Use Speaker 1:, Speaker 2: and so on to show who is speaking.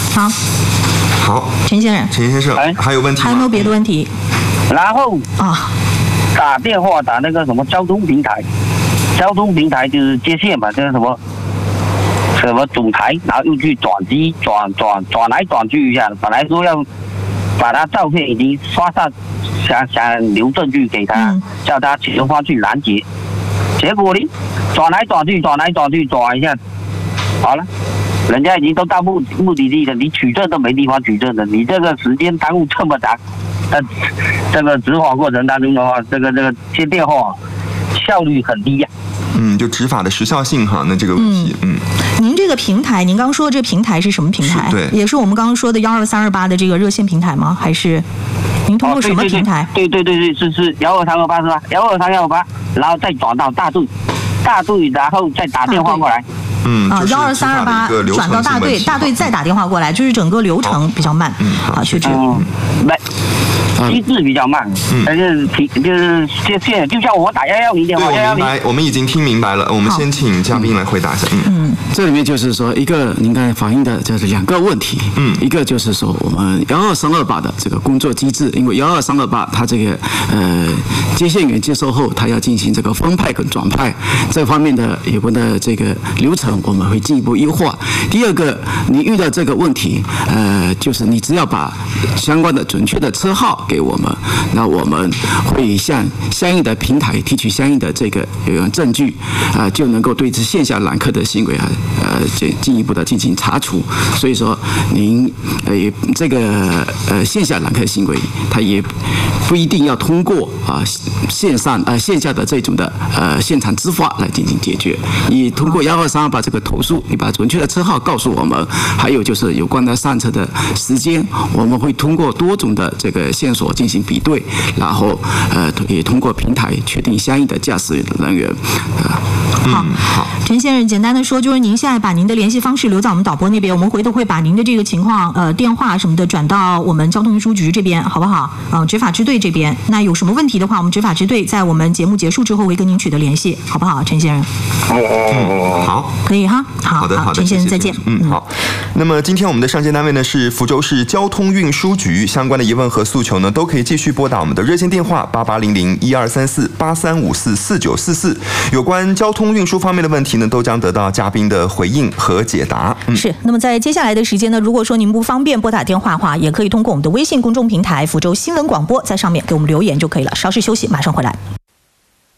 Speaker 1: 好，
Speaker 2: 好，
Speaker 1: 陈先生，
Speaker 2: 还有问题吗？
Speaker 1: 还有没有别的问题？
Speaker 3: 然后
Speaker 1: 啊，
Speaker 3: 打电话打那个什么交通平台就是接线嘛，就是什么总台，然后又去转机，转来转去一下。本来说要把他照片已经刷上，想留证据给他，叫他前方去拦截。结果呢，转来转去，转一下，好了，人家已经都到目的地了，你取证都没地方取证了，你这个时间耽误这么长，这个执法过程当中的话，这个接电话效率很低呀。
Speaker 2: 就执法的时效性哈，那这个问题，
Speaker 1: 您这个平台，您刚说的这个平台是什么平台？
Speaker 2: 对，
Speaker 1: 也是我们刚刚说的12328的这个热线平台吗？还是您通过什么平台？
Speaker 3: 对，是12328是吧？12328，然后再转到大队，然后再打电话过来。
Speaker 1: 12328转到大队再打电话过来，就是整个流程比较慢。好，确实。
Speaker 3: 机制比较慢，但是就是就像我打110电话110，
Speaker 2: 我们已经听明白了。我们先请嘉宾来回答一下。
Speaker 4: 这里面就是说一个您刚才反映的就是2个问题。一个就是说我们12328的这个工作机制，因为12328它这个接线员接收后，它要进行这个分派跟转派这方面的有关的这个流程，我们会进一步优化。第二个，你遇到这个问题，就是你只要把相关的准确的车号给我们，那我们会向相应的平台提取相应的这个证据，就能够对这线下揽客的行为进一步的进行查处。所以说，您这个线下揽客行为，它也不一定要通过线下的这种的现场执法来进行解决。你通过12328这个投诉，你把准确的车号告诉我们，还有就是有关的上车的时间，我们会通过多种的这个线索进行比对，然后也通过平台确定相应的驾驶人员。
Speaker 1: 好，陈先生，简单的说，就是您现在把您的联系方式留在我们导播那边，我们回头会把您的这个情况电话什么的转到我们交通运输局这边，好不好？执法支队这边，那有什么问题的话，我们执法支队在我们节目结束之后会跟您取得联系，好不好，陈先生？
Speaker 2: 好，
Speaker 1: 可以哈。好的，陈先生再见。
Speaker 2: 好。那么今天我们的上线单位呢是福州市交通运输局，相关的疑问和诉求呢都可以继续拨打我们的热线电话8800-1234-8354-4944，有关交通运输方面的问题呢都将得到嘉宾的回应和解答。
Speaker 1: 是。那么在接下来的时间呢，如果说您不方便拨打电话的话，也可以通过我们的微信公众平台福州新闻广播，在上面给我们留言就可以了。稍事休息，马上回来。